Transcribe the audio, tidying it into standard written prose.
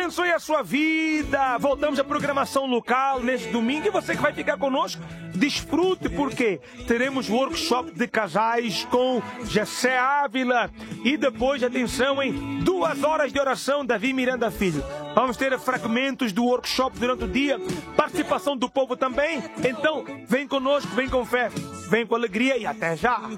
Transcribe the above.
abençoe a sua vida. Voltamos à programação local neste domingo e você que vai ficar conosco, desfrute, porque teremos workshop de casais com Gessé Ávila e depois, atenção, em 2 horas de oração, Davi Miranda Filho. Vamos ter fragmentos do workshop durante o dia, participação do povo também. Então, vem conosco, vem com fé, vem com alegria e até já.